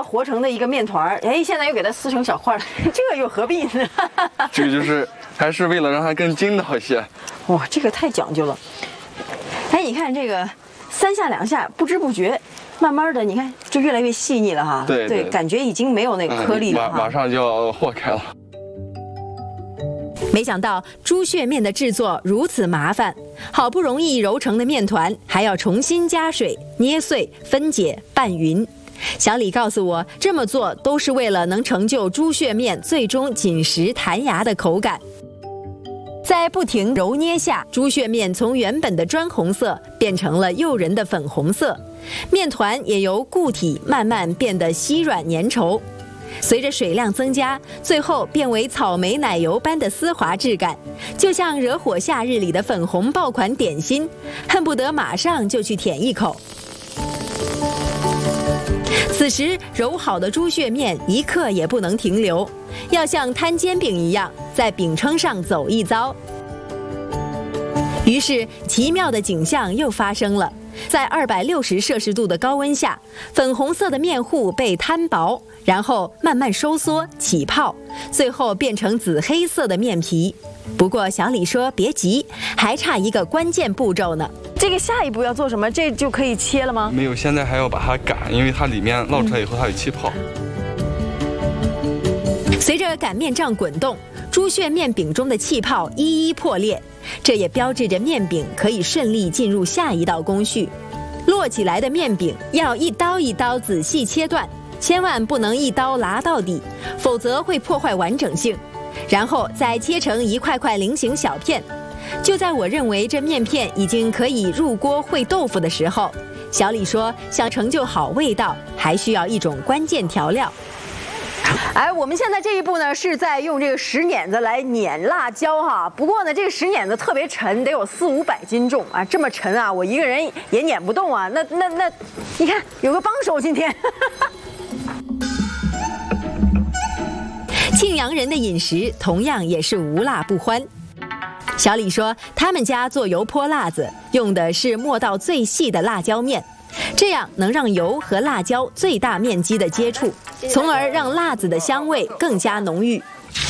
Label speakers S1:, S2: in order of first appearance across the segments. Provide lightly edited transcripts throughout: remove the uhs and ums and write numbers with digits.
S1: 和成的一个面团，哎，现在又给它撕成小块了，这又何必呢？
S2: 这个就是还是为了让它更筋道一些。
S1: 哇，这个太讲究了。哎，你看这个3下2下，不知不觉，慢慢的，你看就越来越细腻了哈。
S2: 对，
S1: 感觉已经没有那个颗粒了哈。
S2: 马上就要和开了。
S3: 没想到猪血面的制作如此麻烦，好不容易揉成的面团还要重新加水捏碎、分解、拌匀。小李告诉我，这么做都是为了能成就猪血面最终紧实弹牙的口感。在不停揉捏下，猪血面从原本的砖红色变成了诱人的粉红色，面团也由固体慢慢变得稀软粘稠。随着水量增加，最后变为草莓奶油般的丝滑质感，就像惹火夏日里的粉红爆款点心，恨不得马上就去舔一口。此时揉好的猪血面一刻也不能停留，要像摊煎饼一样在饼铛上走一遭。于是奇妙的景象又发生了，在260摄氏度的高温下，粉红色的面糊被摊薄，然后慢慢收缩起泡，最后变成紫黑色的面皮。不过小李说别急，还差一个关键步骤呢。
S1: 这个下一步要做什么？这就可以切了吗？
S2: 没有，现在还要把它擀，因为它里面捞出来以后它有气泡。
S3: 随着擀面杖滚动，猪血面饼中的气泡一一破裂，这也标志着面饼可以顺利进入下一道工序。摞起来的面饼要一刀一刀仔细切断，千万不能一刀剌到底，否则会破坏完整性。然后再切成一块块菱形小片。就在我认为这面片已经可以入锅烩豆腐的时候，小李说，想成就好味道，还需要一种关键调料。
S1: 哎，我们现在这一步呢，是在用这个石碾子来碾辣椒哈。不过呢，这个石碾子特别沉，得有400-500斤重啊，这么沉啊，我一个人也碾不动啊。那，你看有个帮手今天。
S3: 庆阳人的饮食同样也是无辣不欢。小李说，他们家做油泼辣子用的是磨到最细的辣椒面，这样能让油和辣椒最大面积的接触，从而让辣子的香味更加浓郁。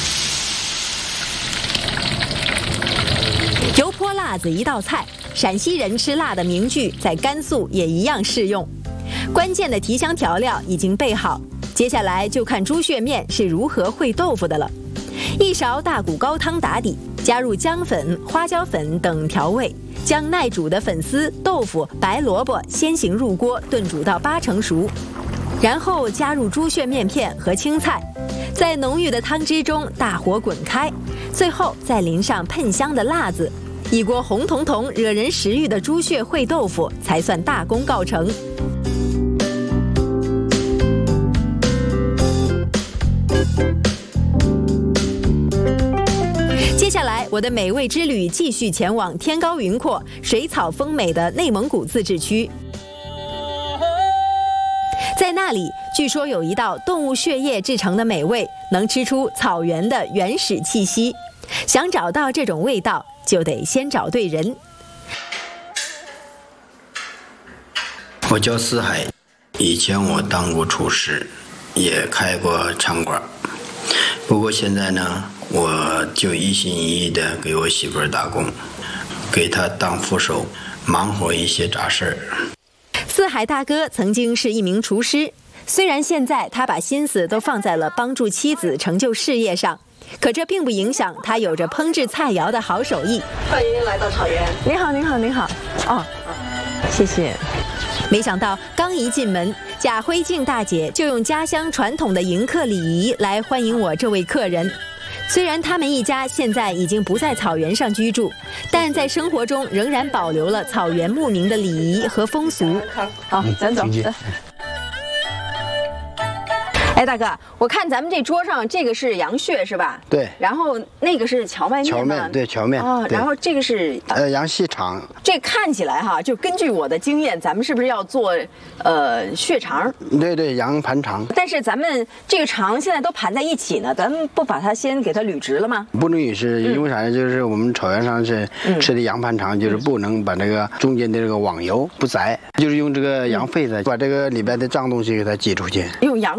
S3: 油泼辣子一道菜，陕西人吃辣的名句在甘肃也一样适用。关键的提香调料已经备好，接下来就看猪血面是如何烩豆腐的了。1勺大骨高汤打底，加入姜粉、花椒粉等调味，将耐煮的粉丝、豆腐、白萝卜先行入锅炖煮到8成熟，然后加入猪血面片和青菜，在浓郁的汤汁中大火滚开，最后再淋上喷香的辣子，一锅红彤彤、惹人食欲的猪血烩豆腐才算大功告成。接下来，我的美味之旅继续前往天高云阔、水草丰美的内蒙古自治区。在那里，据说有一道动物血液制成的美味，能吃出草原的原始气息。想找到这种味道，就得先找对人。
S4: 我叫四海，以前我当过厨师，也开过餐馆。不过现在呢，我就一心一意的给我媳妇儿打工，给她当副手，忙活一些杂事儿。
S3: 四海大哥曾经是一名厨师，虽然现在他把心思都放在了帮助妻子成就事业上，可这并不影响他有着烹制菜肴的好手艺。
S1: 欢迎来到草原。您好，您好，您好。哦，谢谢。
S3: 没想到刚一进门，贾辉静大姐就用家乡传统的迎客礼仪来欢迎我这位客人。虽然他们一家现在已经不在草原上居住，但在生活中仍然保留了草原牧民的礼仪和风俗。
S1: 好，咱走。哎，大哥，我看咱们这桌上这个是羊血是吧？
S4: 对。
S1: 然后那个是荞麦面吗？
S4: 荞麦，对，荞麦。
S1: 哦，然后这个是
S4: 羊细肠。
S1: 这看起来哈，就根据我的经验，咱们是不是要做血肠？
S4: 对，羊盘肠。
S1: 但是咱们这个肠现在都盘在一起呢，咱们不把它先给它捋直了吗？
S4: 不能捋直，因为啥呢？就是我们草原上是吃的羊盘肠，就是不能把这个中间的这个网油不宰，就是用这个羊肺子把这个里边的脏东西给它挤出去。
S1: 用羊